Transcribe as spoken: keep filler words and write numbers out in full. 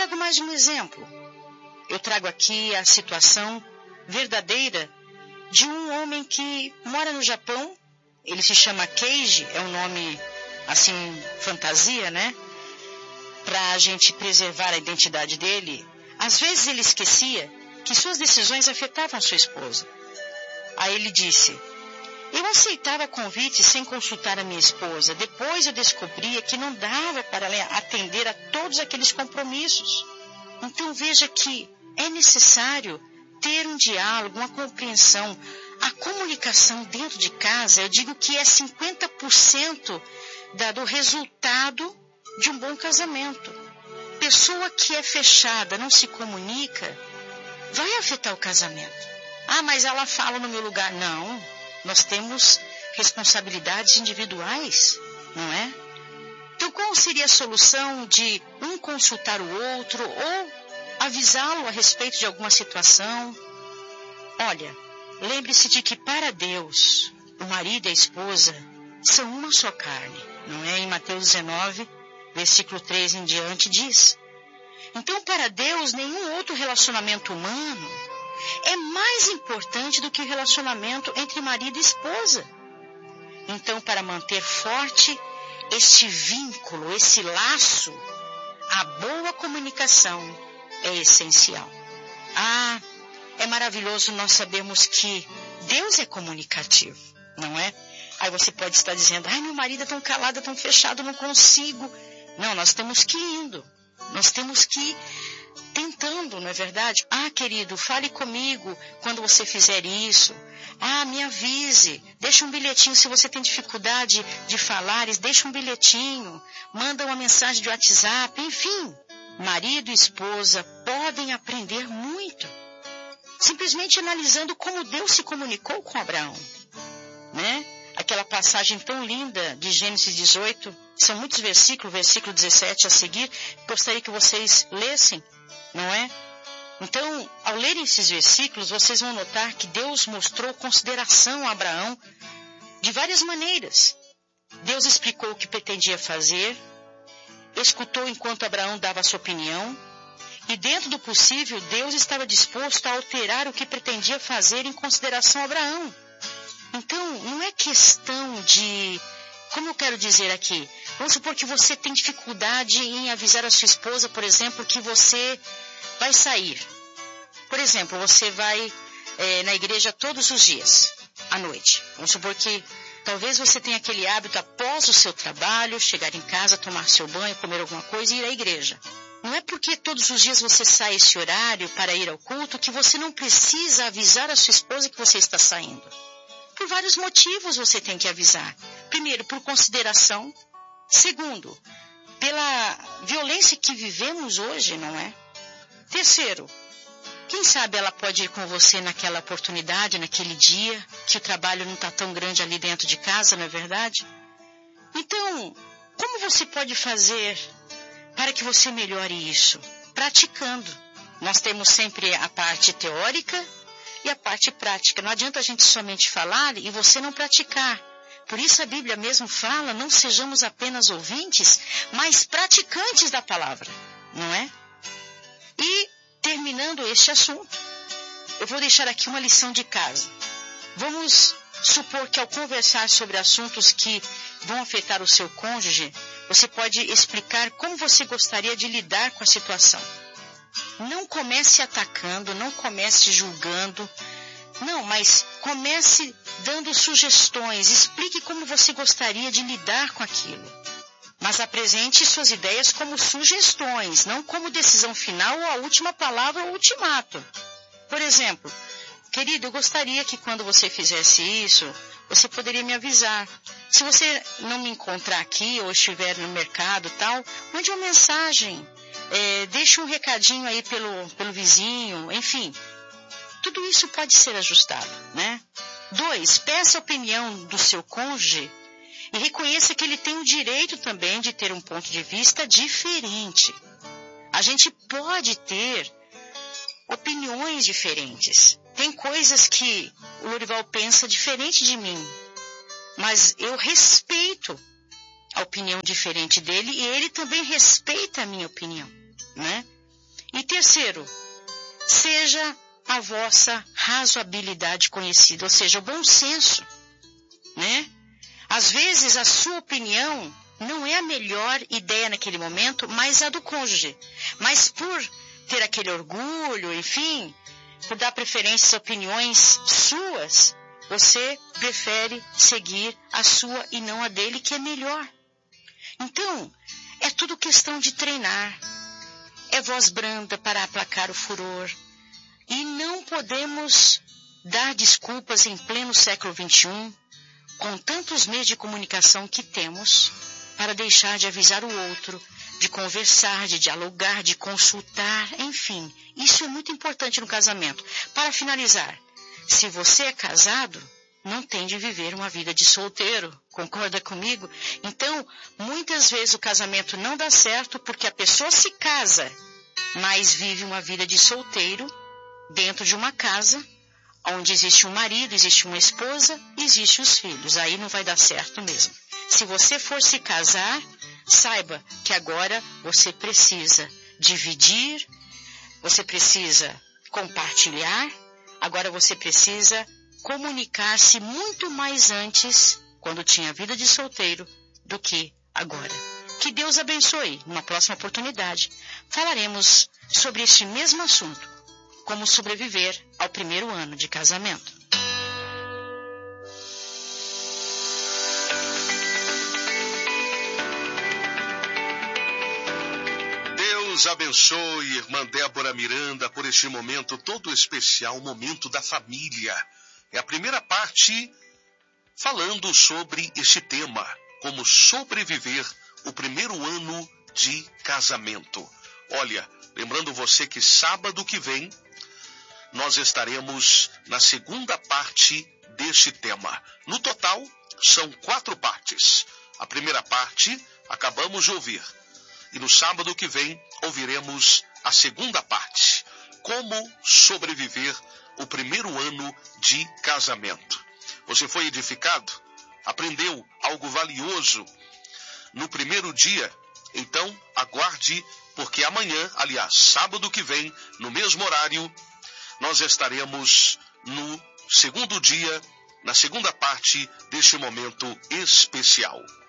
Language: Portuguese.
trago mais um exemplo. Eu trago aqui a situação verdadeira de um homem que mora no Japão. Ele se chama Keiji, é um nome assim, fantasia, né? Para a gente preservar a identidade dele. Às vezes ele esquecia que suas decisões afetavam a sua esposa. Aí ele disse: eu aceitava convites sem consultar a minha esposa. Depois eu descobria que não dava para atender a todos aqueles compromissos. Então veja que é necessário ter um diálogo, uma compreensão. A comunicação dentro de casa, eu digo que é cinquenta por cento da, do resultado de um bom casamento. Pessoa que é fechada, não se comunica, vai afetar o casamento. Ah, mas ela fala no meu lugar. Não, nós temos responsabilidades individuais, não é? Então, qual seria a solução de um consultar o outro ou avisá-lo a respeito de alguma situação? Olha, lembre-se de que para Deus, o marido e a esposa são uma só carne, não é? Em Mateus dezenove, versículo três em diante diz. Então, para Deus, nenhum outro relacionamento humano é mais importante do que o relacionamento entre marido e esposa. Então, para manter forte este vínculo, esse laço, a boa comunicação é essencial. Ah, é maravilhoso nós sabermos que Deus é comunicativo, não é? Aí você pode estar dizendo: ai, meu marido é tão calado, é tão fechado, não consigo. Não, nós temos que ir indo. Nós temos que ir tentando, não é verdade? Ah, querido, fale comigo quando você fizer isso. Ah, me avise. Deixa um bilhetinho se você tem dificuldade de falar. Deixa um bilhetinho. Manda uma mensagem de WhatsApp. Enfim, marido e esposa podem aprender muito. Simplesmente analisando como Deus se comunicou com Abraão, né? Aquela passagem tão linda de Gênesis dezoito, são muitos versículos, versículo dezessete a seguir, gostaria que vocês lessem, não é? Então, ao lerem esses versículos, vocês vão notar que Deus mostrou consideração a Abraão de várias maneiras. Deus explicou o que pretendia fazer, escutou enquanto Abraão dava a sua opinião, e dentro do possível, Deus estava disposto a alterar o que pretendia fazer em consideração a Abraão. Então, não é questão de... Como eu quero dizer aqui? Vamos supor que você tem dificuldade em avisar a sua esposa, por exemplo, que você vai sair. Por exemplo, você vai é, na igreja todos os dias, à noite. Vamos supor que talvez você tenha aquele hábito após o seu trabalho, chegar em casa, tomar seu banho, comer alguma coisa e ir à igreja. Não é porque todos os dias você sai esse horário para ir ao culto que você não precisa avisar a sua esposa que você está saindo. Por vários motivos você tem que avisar. Primeiro, por consideração. Segundo, pela violência que vivemos hoje, não é? Terceiro, quem sabe ela pode ir com você naquela oportunidade, naquele dia, que o trabalho não está tão grande ali dentro de casa, não é verdade? Então, como você pode fazer para que você melhore isso? Praticando. Nós temos sempre a parte teórica e a parte prática. Não adianta a gente somente falar e você não praticar. Por isso a Bíblia mesmo fala, não sejamos apenas ouvintes, mas praticantes da palavra, não é? E, terminando este assunto, eu vou deixar aqui uma lição de casa. Vamos supor que ao conversar sobre assuntos que vão afetar o seu cônjuge, você pode explicar como você gostaria de lidar com a situação. Não comece atacando, não comece julgando, não, mas comece dando sugestões, explique como você gostaria de lidar com aquilo. Mas apresente suas ideias como sugestões, não como decisão final ou a última palavra ou ultimato. Por exemplo, querido, eu gostaria que quando você fizesse isso, você poderia me avisar. Se você não me encontrar aqui ou estiver no mercado tal, mande uma mensagem, é, deixe um recadinho aí pelo, pelo vizinho, enfim. Tudo isso pode ser ajustado, né? Dois, peça a opinião do seu cônjuge e reconheça que ele tem o direito também de ter um ponto de vista diferente. A gente pode ter opiniões diferentes. Tem coisas que o Lorival pensa diferente de mim, mas eu respeito a opinião diferente dele e ele também respeita a minha opinião, né? terceiro, seja a vossa razoabilidade conhecida, ou seja, o bom senso, né? Às vezes a sua opinião não é a melhor ideia naquele momento, mas a do cônjuge. Mas por ter aquele orgulho, enfim, por dar preferência às opiniões suas, você prefere seguir a sua e não a dele, que é melhor. Então, é tudo questão de treinar. É voz branda para aplacar o furor. E não podemos dar desculpas em pleno século vinte e um, com tantos meios de comunicação que temos, para deixar de avisar o outro, de conversar, de dialogar, de consultar, enfim. Isso é muito importante no casamento. Para finalizar, se você é casado, não tem de viver uma vida de solteiro. Concorda comigo? Então, muitas vezes o casamento não dá certo porque a pessoa se casa, mas vive uma vida de solteiro dentro de uma casa, onde existe um marido, existe uma esposa, existe os filhos. Aí não vai dar certo mesmo. Se você for se casar, saiba que agora você precisa dividir, você precisa compartilhar, agora você precisa comunicar-se muito mais antes, quando tinha vida de solteiro, do que agora. Que Deus abençoe. Numa próxima oportunidade, falaremos sobre este mesmo assunto, como sobreviver ao primeiro ano de casamento. Deus abençoe, irmã Débora Miranda, por este momento todo especial, o momento da família. É a primeira parte falando sobre este tema, como sobreviver o primeiro ano de casamento. Olha, lembrando você que sábado que vem nós estaremos na segunda parte deste tema. No total, são quatro partes. A primeira parte acabamos de ouvir. E no sábado que vem ouviremos a segunda parte. Como sobreviver o primeiro ano de casamento. Você foi edificado? Aprendeu algo valioso no primeiro dia? Então, aguarde, porque amanhã, aliás, sábado que vem, no mesmo horário, nós estaremos no segundo dia, na segunda parte deste momento especial.